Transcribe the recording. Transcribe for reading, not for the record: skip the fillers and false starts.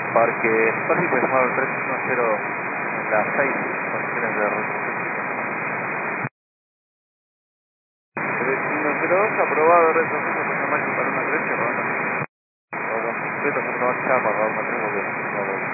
Parque puede tomar el 310 en las 6 condiciones de recepción. 3102, aprobado, retrocito con Macho para una derecha, ronda. Ahora, completo, con una chapa, para una 3 volvemos.